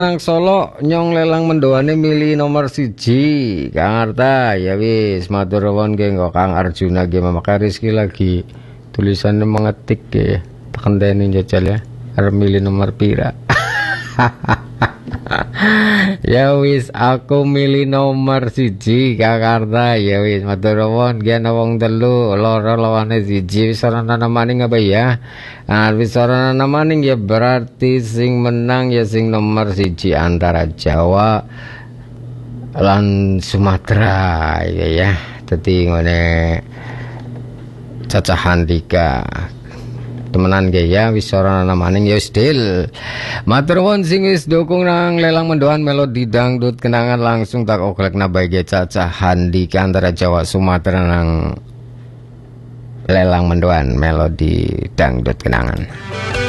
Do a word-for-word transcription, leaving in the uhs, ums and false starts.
Nang Solo nyong lelang mendoane milih nomor siji Kang Arta ya wis matur nuwun ge nggo Kang Arjuna ge memakai rezeki lagi tulisannya mengetik ge tekenteni jajal ya arep milih nomor pira. Ya wis aku milih nomor siji Kang Arta ya wis matur nuwun ge ana wong telu loro lawane siji wis ora ana maning apa ya. Nah, wis ora ana maning ya berarti sing menang ya sing nomor siji antara Jawa lan Sumatera ya ya. Dadi ngene cacahan tiga temenan ge ya wis ora ana maning ya wis deal. Matur nuwun sing wis dukung nang lelang mendoan melodi dangdut kenangan langsung tak oglekna bae ge cacahan di antara Jawa Sumatera nang lelang mendoan melodi dangdut kenangan.